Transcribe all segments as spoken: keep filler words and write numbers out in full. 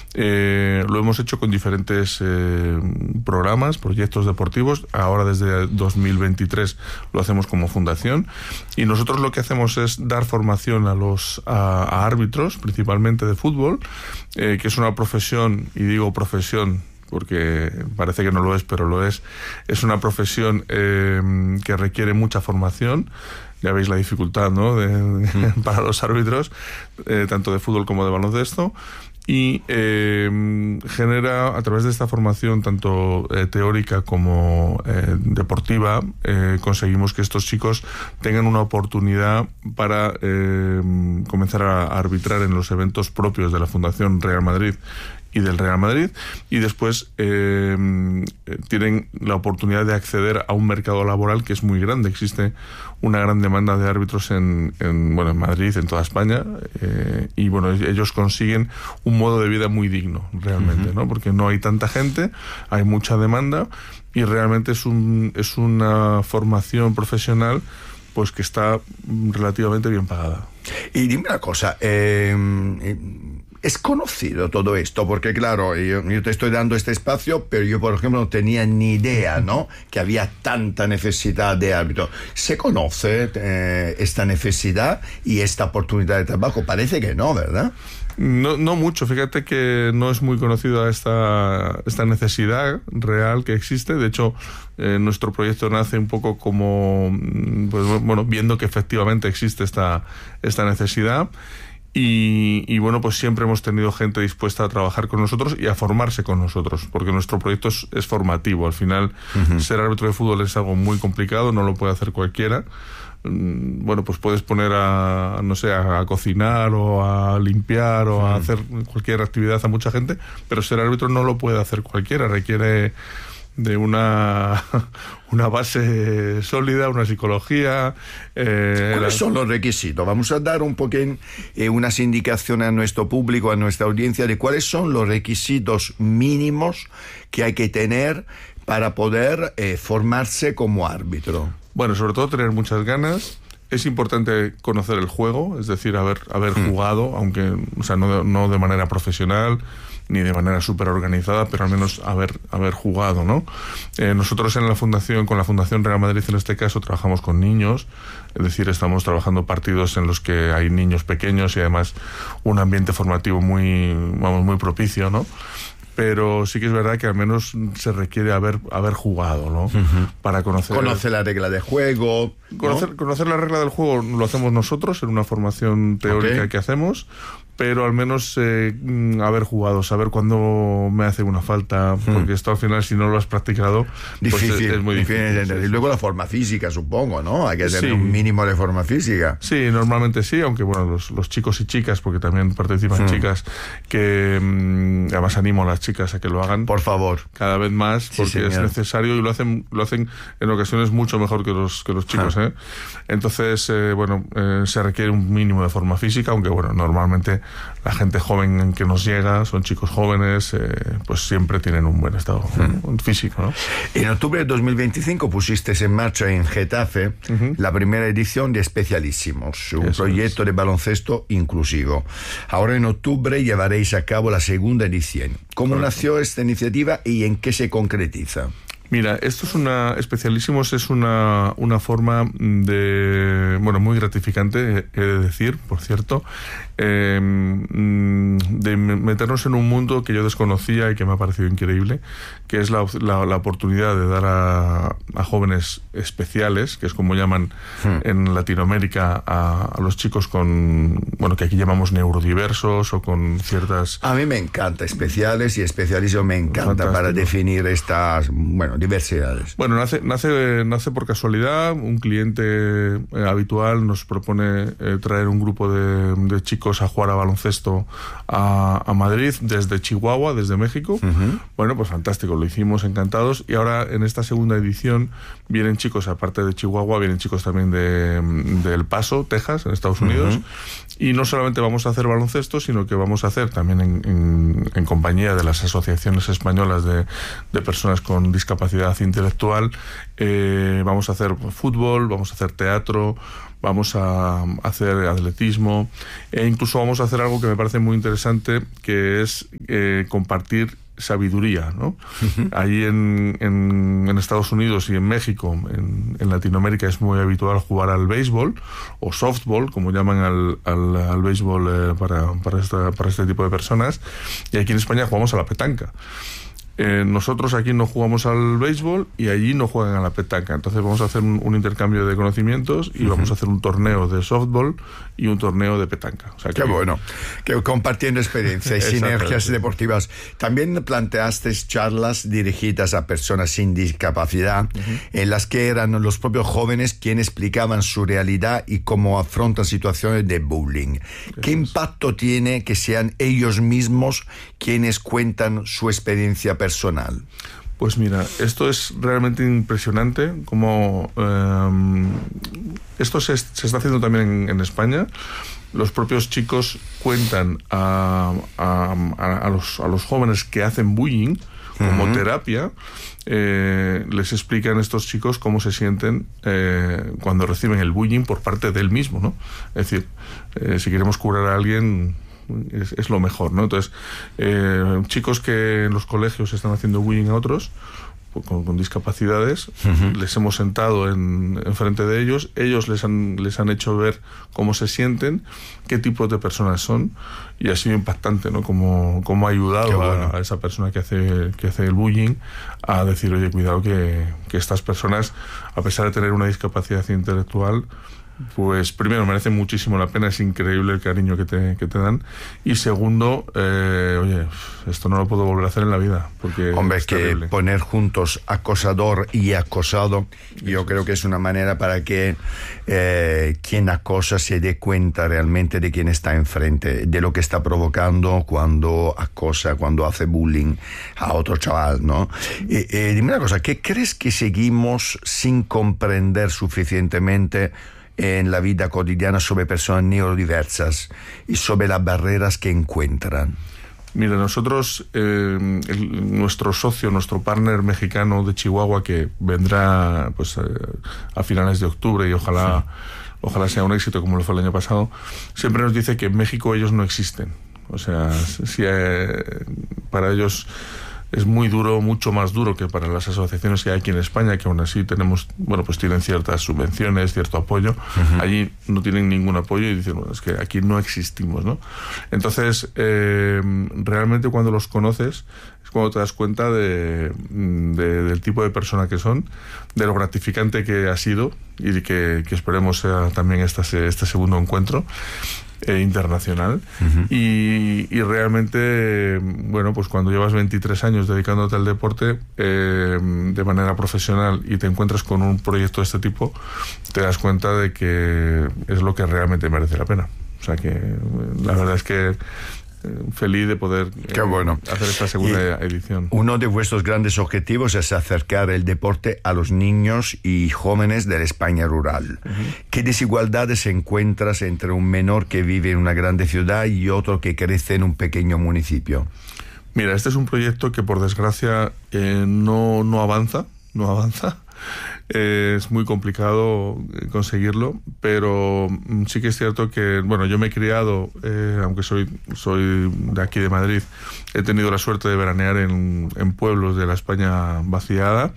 Eh, lo hemos hecho con diferentes eh, programas, proyectos deportivos. Ahora desde dos mil veintitrés lo hacemos como fundación, y nosotros lo que hacemos es dar formación a los a, a árbitros, principalmente de fútbol, eh, que es una profesión, y digo profesión porque parece que no lo es, pero lo es. Es una profesión eh, que requiere mucha formación. Ya veis la dificultad, ¿no?, de, de, para los árbitros, eh, tanto de fútbol como de baloncesto. Y eh, genera, a través de esta formación, tanto eh, teórica como eh, deportiva, eh, conseguimos que estos chicos tengan una oportunidad para eh, comenzar a arbitrar en los eventos propios de la Fundación Real Madrid y del Real Madrid, y después eh, tienen la oportunidad de acceder a un mercado laboral que es muy grande. Existe una gran demanda de árbitros en, en, bueno, en Madrid, en toda España, eh, y bueno, ellos consiguen un modo de vida muy digno, realmente, uh-huh. ¿no? Porque no hay tanta gente, hay mucha demanda, y realmente es un es una formación profesional pues que está relativamente bien pagada. Y dime una cosa, eh, ¿es conocido todo esto? Porque claro, yo, yo te estoy dando este espacio, pero yo, por ejemplo, no tenía ni idea, ¿no?, que había tanta necesidad de árbitros. ¿Se conoce eh, esta necesidad y esta oportunidad de trabajo? Parece que no, ¿verdad? No, no mucho. Fíjate que no es muy conocida esta, esta necesidad real que existe. De hecho, eh, nuestro proyecto nace un poco como, pues, bueno, viendo que efectivamente existe esta, esta necesidad. Y, y bueno, pues siempre hemos tenido gente dispuesta a trabajar con nosotros y a formarse con nosotros, porque nuestro proyecto es, es formativo. Al final, uh-huh. ser árbitro de fútbol es algo muy complicado, no lo puede hacer cualquiera. Bueno, pues puedes poner a, no sé, a, a cocinar o a limpiar o a hacer cualquier actividad a mucha gente, pero ser árbitro no lo puede hacer cualquiera. Requiere de una una base sólida, una psicología. Eh, ¿Cuáles son los requisitos? Vamos a dar un poquín eh, unas indicaciones a nuestro público, a nuestra audiencia, de cuáles son los requisitos mínimos que hay que tener para poder eh, formarse como árbitro. Bueno, sobre todo tener muchas ganas. Es importante conocer el juego, es decir, haber, haber mm. jugado, aunque, o sea, no, no de manera profesional ni de manera súper organizada, pero al menos haber, haber jugado, ¿no? Eh, nosotros en la fundación, con la Fundación Real Madrid en este caso, trabajamos con niños, es decir, estamos trabajando partidos en los que hay niños pequeños y además un ambiente formativo muy, vamos, muy propicio, ¿no? Pero sí que es verdad que al menos se requiere haber, haber jugado, ¿no? Uh-huh. Para conocer... Conocer la regla de juego, ¿no? Conocer, conocer la regla del juego lo hacemos nosotros en una formación teórica okay. que hacemos, pero al menos eh, haber jugado, saber cuándo me hace una falta, hmm. porque esto al final, si no lo has practicado, difícil, pues es, es muy difícil. difícil. Y luego la forma física, supongo, ¿no? Hay que tener sí. un mínimo de forma física. Sí, normalmente sí, aunque bueno, los, los chicos y chicas, porque también participan hmm. chicas, que mmm, además animo a las chicas a que lo hagan. Por favor. Cada vez más, porque sí, es necesario, y lo hacen lo hacen en ocasiones mucho mejor que los, que los chicos, ah. ¿eh? Entonces, eh, bueno, eh, se requiere un mínimo de forma física, aunque bueno, normalmente la gente joven que nos llega, son chicos jóvenes, eh, pues siempre tienen un buen estado mm. físico, ¿no? En octubre de dos mil veinticinco pusiste en marcha en Getafe uh-huh. la primera edición de Especialísimos, un Eso proyecto es. de baloncesto inclusivo. Ahora en octubre llevaréis a cabo la segunda edición. ¿Cómo Correcto. nació esta iniciativa y en qué se concretiza? Mira, esto es una... Especialísimos es una, una forma de... Bueno, muy gratificante, he de decir, por cierto, eh, de meternos en un mundo que yo desconocía y que me ha parecido increíble, que es la, la, la oportunidad de dar a, a jóvenes especiales, que es como llaman hmm. en Latinoamérica a, a los chicos con... Bueno, que aquí llamamos neurodiversos o con ciertas... A mí me encanta especiales y especialismo me encanta Fantástico. para definir estas... Bueno, diversidades. Bueno, nace, nace, nace por casualidad. Un cliente eh, habitual nos propone eh, traer un grupo de, de chicos a jugar a baloncesto a, a Madrid desde Chihuahua, desde México. Uh-huh. Bueno, pues fantástico, lo hicimos encantados. Y ahora en esta segunda edición vienen chicos, aparte de Chihuahua, vienen chicos también de, de El Paso, Texas, en Estados Unidos. Uh-huh. Y no solamente vamos a hacer baloncesto, sino que vamos a hacer también en, en, en compañía de las asociaciones españolas de, de personas con discapacidad intelectual, eh, vamos a hacer fútbol, vamos a hacer teatro, vamos a hacer atletismo e incluso vamos a hacer algo que me parece muy interesante, que es eh, compartir sabiduría, ¿no? Uh-huh. Allí en, en, en Estados Unidos y en México, en, en Latinoamérica, es muy habitual jugar al béisbol o softball, como llaman al, al, al béisbol eh, para, para, esta, para este tipo de personas, y aquí en España jugamos a la petanca. Eh, nosotros aquí no jugamos al béisbol y allí no juegan a la petanca. Entonces vamos a hacer un, un intercambio de conocimientos y uh-huh. vamos a hacer un torneo de softball y un torneo de petanca. O sea, que... Qué bueno, que compartiendo experiencias y sinergias deportivas. También planteaste charlas dirigidas a personas sin discapacidad, uh-huh. en las que eran los propios jóvenes quienes explicaban su realidad y cómo afrontan situaciones de bullying. Eso ¿Qué es. impacto tiene que sean ellos mismos quienes cuentan su experiencia personal? personal? Pues mira, esto es realmente impresionante, como eh, esto se, se está haciendo también en, en España. Los propios chicos cuentan a, a, a, los, a los jóvenes que hacen bullying como uh-huh. terapia, eh, les explican a estos chicos cómo se sienten eh, cuando reciben el bullying por parte de él mismo, ¿no? Es decir, eh, si queremos curar a alguien, Es, es lo mejor, ¿no? Entonces, eh, chicos que en los colegios están haciendo bullying a otros con, con discapacidades, uh-huh. les hemos sentado en, en frente de ellos, ellos les han, les han hecho ver cómo se sienten, qué tipo de personas son, y ha sido impactante, ¿no? Cómo, cómo ha ayudado bueno. a, a esa persona que hace, que hace el bullying a decir, oye, cuidado que, que estas personas, a pesar de tener una discapacidad intelectual, pues primero merece muchísimo la pena, es increíble el cariño que te, que te dan, y segundo, eh, oye, esto no lo puedo volver a hacer en la vida, porque hombre, es que terrible. Poner juntos acosador y acosado, yo creo que es una manera para que eh, quien acosa se dé cuenta realmente de quién está enfrente, de lo que está provocando cuando acosa, cuando hace bullying a otro chaval, ¿no? Eh, eh, dime una cosa, ¿qué crees que seguimos sin comprender suficientemente en la vida cotidiana sobre personas neurodiversas y sobre las barreras que encuentran? Mira, nosotros, eh, el, nuestro socio, nuestro partner mexicano de Chihuahua, que vendrá pues eh, a finales de octubre y ojalá, sí. ojalá sea un éxito como lo fue el año pasado, siempre nos dice que en México ellos no existen. O sea, si, eh, para ellos es muy duro, mucho más duro que para las asociaciones que hay aquí en España, que aún así tenemos, bueno, pues tienen ciertas subvenciones, cierto apoyo. Uh-huh. Allí no tienen ningún apoyo y dicen, bueno, es que aquí no existimos, ¿no? Entonces, eh, realmente cuando los conoces es cuando te das cuenta de, de, del tipo de persona que son, de lo gratificante que ha sido y de que, que esperemos sea también este, este segundo encuentro Eh, internacional. Uh-huh. y, y realmente, bueno, pues cuando llevas veintitrés años dedicándote al deporte eh, de manera profesional y te encuentras con un proyecto de este tipo, te das cuenta de que es lo que realmente merece la pena. O sea que la verdad es que feliz de poder Qué bueno. eh, hacer esta segunda y edición. Uno de vuestros grandes objetivos es acercar el deporte a los niños y jóvenes de la España rural. Uh-huh. ¿Qué desigualdades encuentras entre un menor que vive en una grande ciudad y otro que crece en un pequeño municipio? Mira, este es un proyecto que por desgracia eh, no, no avanza, no avanza. Eh, es muy complicado conseguirlo, pero sí que es cierto que, bueno, yo me he criado, eh, aunque soy, soy de aquí de Madrid, he tenido la suerte de veranear en, en pueblos de la España vaciada,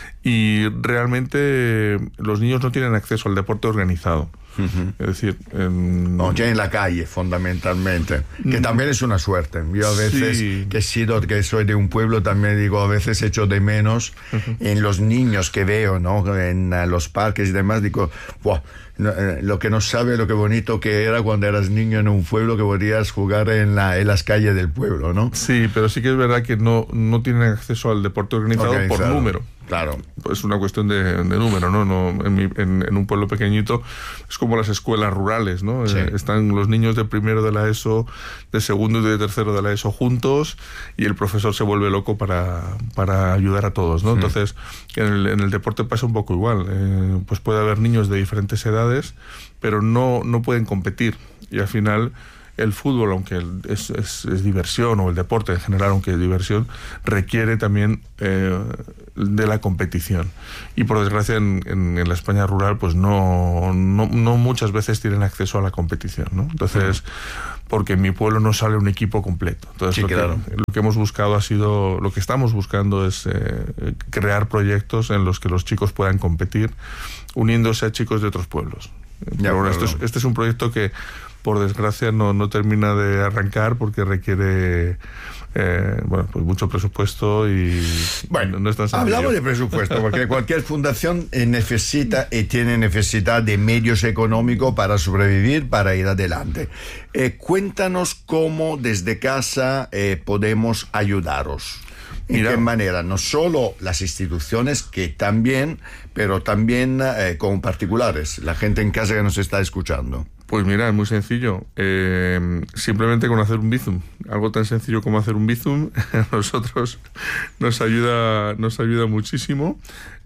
y realmente los niños no tienen acceso al deporte organizado. Uh-huh. Es decir, en... no, ya en la calle, fundamentalmente, que también es una suerte. Yo a veces, sí. que he sido, que soy de un pueblo, también digo, a veces echo de menos uh-huh. en los niños que veo, ¿no? En uh, los parques y demás, digo, wow, no, eh, lo que no sabe lo que bonito que era cuando eras niño en un pueblo, que podías jugar en, la, en las calles del pueblo, ¿no? Sí, pero sí que es verdad que no, no tienen acceso al deporte organizado, organizado. por número. Claro. Es una cuestión de, de número, ¿no? no en, mi, en, en un pueblo pequeñito es como las escuelas rurales, ¿no? Sí. Eh, están los niños de primero de la ESO, de segundo y de tercero de la ESO juntos, y el profesor se vuelve loco para, para ayudar a todos, ¿no? Sí. Entonces, en el, en el deporte pasa un poco igual. Eh, pues puede haber niños de diferentes edades, pero no, no pueden competir, y al final el fútbol, aunque es, es, es diversión, o el deporte en general, aunque es diversión, requiere también eh, de la competición. Y por desgracia en, en, en la España rural pues no, no, no muchas veces tienen acceso a la competición, ¿no? Entonces, porque en mi pueblo no sale un equipo completo. Entonces, sí, lo, claro. que, lo que hemos buscado ha sido, lo que estamos buscando es eh, crear proyectos en los que los chicos puedan competir, uniéndose a chicos de otros pueblos. Pero bueno, este es, este es un proyecto que, por desgracia, no, no termina de arrancar porque requiere eh, bueno, pues mucho presupuesto y bueno, no es tan sencillo. Hablamos de presupuesto porque cualquier fundación necesita y tiene necesidad de medios económicos para sobrevivir, para ir adelante. Eh, cuéntanos cómo desde casa eh, podemos ayudaros. ¿En Mira, qué manera? No solo las instituciones, que también, pero también eh, con particulares, la gente en casa que nos está escuchando. Pues mira, es muy sencillo. Eh, simplemente con hacer un Bizum. Algo tan sencillo como hacer un Bizum, a nosotros nos ayuda, nos ayuda muchísimo.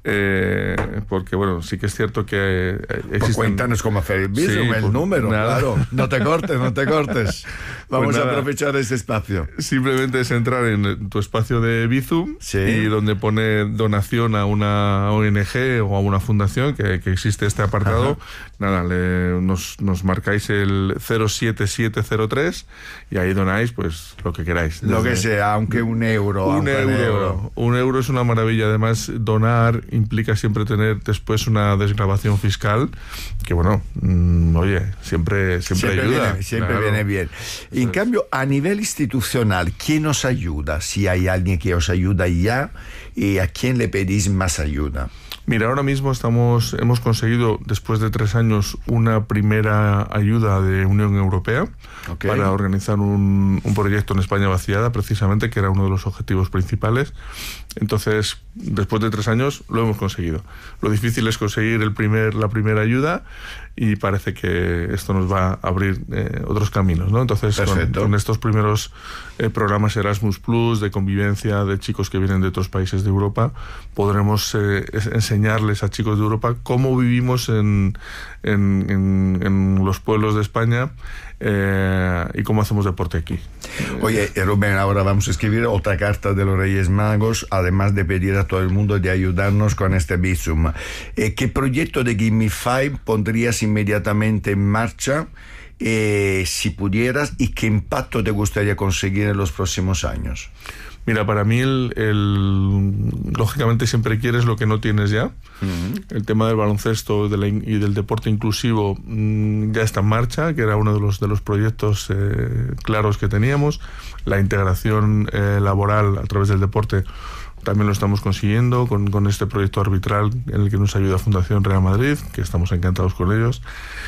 Eh, porque bueno, sí que es cierto que existen... Pues cuéntanos cómo hacer el Bizum, sí, el pues número, nada. Claro. No te cortes, no te cortes. Vamos pues a aprovechar este espacio. Simplemente es entrar en tu espacio de Bizum, sí, y donde pone donación a una O N G o a una fundación, que, que existe este apartado. Ajá. Nada, le, nos, nos marcáis el cero siete siete cero tres y ahí donáis pues lo que queráis. Lo que sea, aunque un euro. Un euro, euro. Un euro es una maravilla. Además, donar implica siempre tener después una desgravación fiscal que, bueno, mmm, oye, siempre, siempre, siempre ayuda. Viene, siempre claro. viene bien. En sí. cambio, a nivel institucional, ¿quién os ayuda? Si hay alguien que os ayuda ya, ¿y a quién le pedís más ayuda? Mira, ahora mismo estamos, hemos conseguido, después de tres años, una primera ayuda de Unión Europea, okay, para organizar un, un proyecto en España vaciada, precisamente, que era uno de los objetivos principales. Entonces, después de tres años, lo hemos conseguido. Lo difícil es conseguir el primer, la primera ayuda, y parece que esto nos va a abrir eh, otros caminos, ¿no? Entonces, con, con estos primeros eh, programas Erasmus Plus, de convivencia de chicos que vienen de otros países de Europa, podremos eh, enseñarles a chicos de Europa cómo vivimos en, en, en, en los pueblos de España, eh, y cómo hacemos deporte aquí. Oye, Rubén, ahora vamos a escribir otra carta de los Reyes Magos, además de pedir a todo el mundo de ayudarnos con este Bizum. Eh, ¿Qué proyecto de Give Me Five pondrías inmediatamente en marcha, eh, si pudieras, y qué impacto te gustaría conseguir en los próximos años? Mira, para mí, el, el, lógicamente siempre quieres lo que no tienes ya. Uh-huh. El tema del baloncesto de la, y del deporte inclusivo mmm, ya está en marcha, que era uno de los, de los proyectos eh, claros que teníamos. La integración eh, laboral a través del deporte también lo estamos consiguiendo con, con este proyecto arbitral en el que nos ayuda Fundación Real Madrid, que estamos encantados con ellos.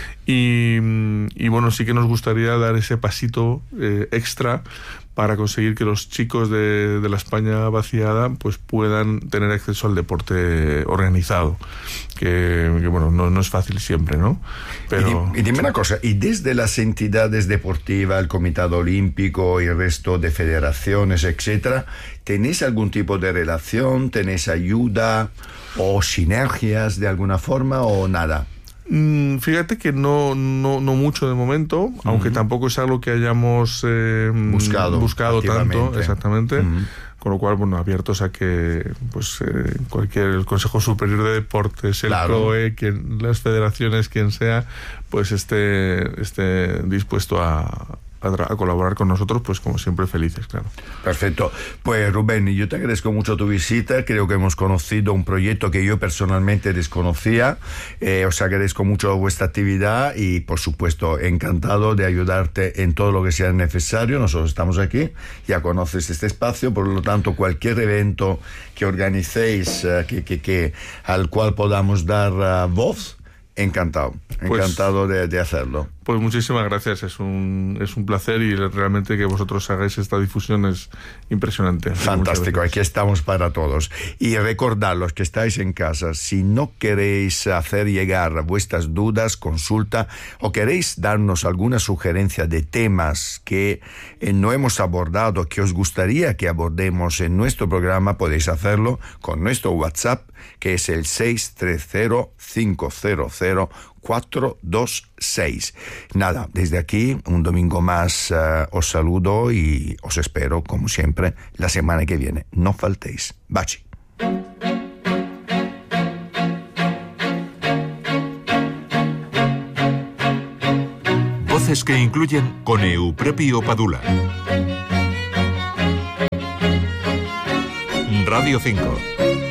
Y, y bueno, sí que nos gustaría dar ese pasito eh, extra para conseguir que los chicos de, de la España vaciada pues puedan tener acceso al deporte organizado, que, que bueno, no, no es fácil siempre, ¿no? Pero... Y, y dime una cosa, y desde las entidades deportivas, el Comité Olímpico y el resto de federaciones, etcétera, ¿tenéis algún tipo de relación? ¿Tenéis ayuda o sinergias de alguna forma o nada? Fíjate que no, no, no mucho de momento, uh-huh, aunque tampoco es algo que hayamos eh, buscado, buscado tanto, exactamente. Uh-huh. Con lo cual, bueno, abiertos a que pues eh, cualquier, el Consejo Superior de Deportes, el claro. C O E, quien, las federaciones, quien sea, pues esté, esté dispuesto a... A, a colaborar con nosotros, pues como siempre felices, claro. Perfecto. Pues Rubén, yo te agradezco mucho tu visita. Creo que hemos conocido un proyecto que yo personalmente desconocía. Eh, os agradezco mucho vuestra actividad y, por supuesto, encantado de ayudarte en todo lo que sea necesario. Nosotros estamos aquí, ya conoces este espacio, por lo tanto, cualquier evento que organicéis, uh, que, que, que, al cual podamos dar uh, voz, encantado, encantado pues, de, de hacerlo. Pues muchísimas gracias, es un, es un placer, y realmente que vosotros hagáis esta difusión es impresionante. Fantástico, aquí estamos para todos. Y recordad, los que estáis en casa, si no queréis hacer llegar vuestras dudas, consulta, o queréis darnos alguna sugerencia de temas que eh, no hemos abordado, que os gustaría que abordemos en nuestro programa, podéis hacerlo con nuestro WhatsApp, que es el seis tres cero, cinco cero cero, cuatro dos seis. Nada, desde aquí, un domingo más uh, os saludo y os espero, como siempre, la semana que viene. No faltéis. Baci. Voces que incluyen con Eupropio Padula. Radio cinco.